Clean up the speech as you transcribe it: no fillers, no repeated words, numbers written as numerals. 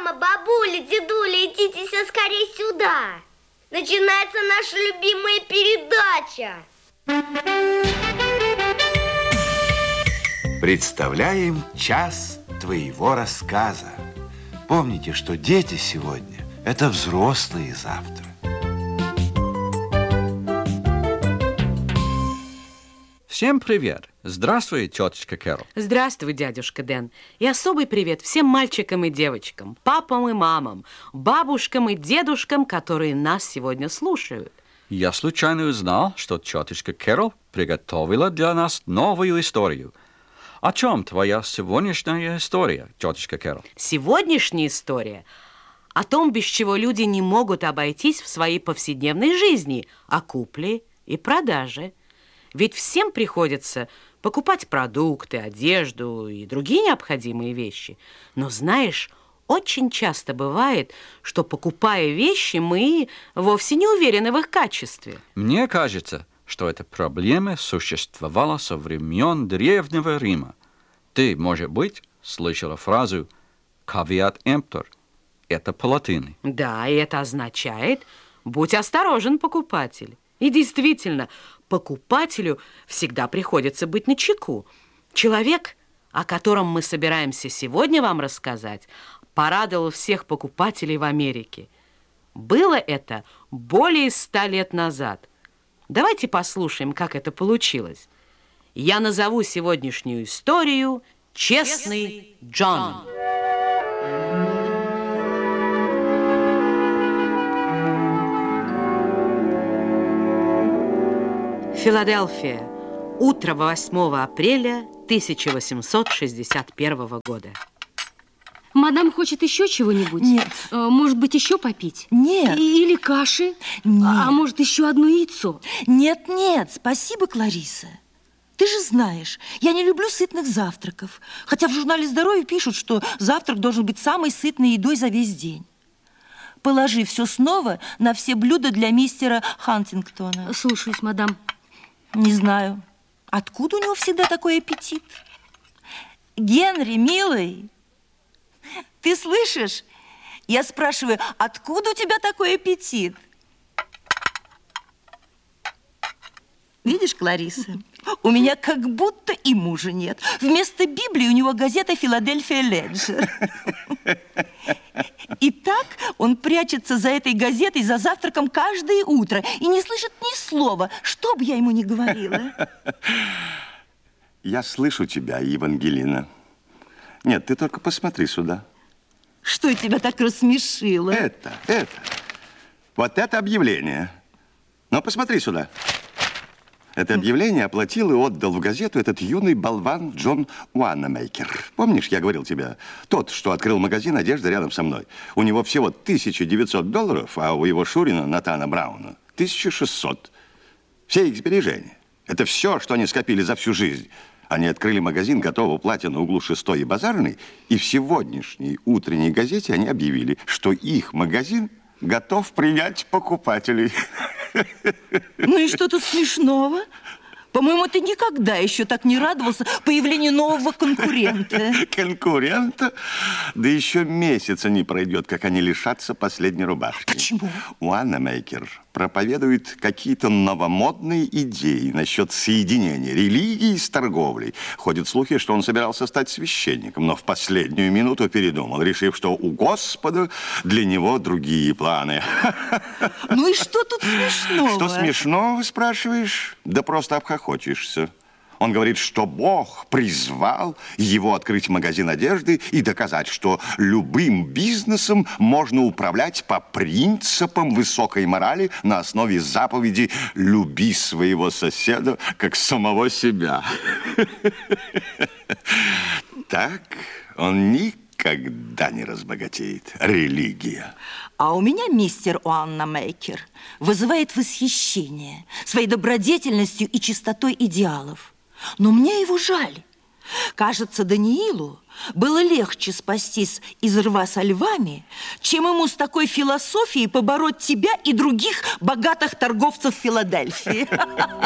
Мама, бабуля, дедуля, идите все скорее сюда. Начинается наша любимая передача. Представляем час твоего рассказа. Помните, что дети сегодня – это взрослые завтра. Всем привет! Здравствуй, тетушка Кэрол. Здравствуй, дядюшка Дэн. И особый привет всем мальчикам и девочкам, папам и мамам, бабушкам и дедушкам, которые нас сегодня слушают. Я случайно узнал, что тетушка Кэрол приготовила для нас новую историю. О чем твоя сегодняшняя история, тетушка Кэрол? Сегодняшняя история о том, без чего люди не могут обойтись в своей повседневной жизни, о купле и продаже. Ведь всем приходится покупать продукты, одежду и другие необходимые вещи. Но знаешь, очень часто бывает, что, покупая вещи, мы вовсе не уверены в их качестве. Мне кажется, что эта проблема существовала со времен Древнего Рима. Ты, может быть, слышала фразу «caveat emptor». Это по-латыни. Да, и это означает «будь осторожен, покупатель». И действительно, покупателю всегда приходится быть начеку. Человек, о котором мы собираемся сегодня вам рассказать, порадовал всех покупателей в Америке. Было это более 100 лет назад. Давайте послушаем, как это получилось. Я назову сегодняшнюю историю «Честный Джон». Филадельфия. Утро 8 апреля 1861 года. Мадам хочет еще чего-нибудь? Нет. Может быть, еще попить? Нет. Или каши? Нет. А может, еще одно яйцо? Нет, нет, спасибо, Клариса. Ты же знаешь, я не люблю сытных завтраков. Хотя в журнале «Здоровье» пишут, что завтрак должен быть самой сытной едой за весь день. Положи все снова на все блюда для мистера Хантингтона. Слушаюсь, мадам. Не знаю, откуда у него всегда такой аппетит. Генри, милый, ты слышишь? Я спрашиваю, откуда у тебя такой аппетит? Видишь, Клариса, у меня как будто и мужа нет. Вместо Библии у него газета «Филадельфия Леджер». И так он прячется за этой газетой за завтраком каждое утро и не слышит ни слова, что бы я ему ни говорила. Я слышу тебя, Евангелина. Нет, ты только посмотри сюда. Что тебя так рассмешило? Это. Вот это объявление. Ну, посмотри сюда. Это объявление оплатил и отдал в газету этот юный болван Джон Уанамейкер. Помнишь, я говорил тебе? Тот, что открыл магазин одежды рядом со мной. У него всего $1900, а у его шурина Натана Брауна 1600. Все их сбережения. Это все, что они скопили за всю жизнь. Они открыли магазин готового платья на углу 6-й и Базарной, и в сегодняшней утренней газете они объявили, что их магазин готов принять покупателей. Ну и что тут смешного? По-моему, ты никогда еще так не радовался появлению нового конкурента. Конкурента? Да еще месяца не пройдет, как они лишатся последней рубашки. Почему? Уанамейкер проповедует какие-то новомодные идеи насчет соединения религии с торговлей. Ходят слухи, что он собирался стать священником, но в последнюю минуту передумал, решив, что у Господа для него другие планы. Ну и что тут смешного? Что смешного, спрашиваешь? Да просто обхохочешься. Он говорит, что Бог призвал его открыть магазин одежды и доказать, что любым бизнесом можно управлять по принципам высокой морали на основе заповеди «люби своего соседа, как самого себя». Так он никогда не разбогатеет. Религия. А у меня мистер Уанамейкер вызывает восхищение своей добродетельностью и чистотой идеалов. Но мне его жаль. Кажется, Даниилу было легче спастись из рва со львами, чем ему с такой философией побороть тебя и других богатых торговцев Филадельфии.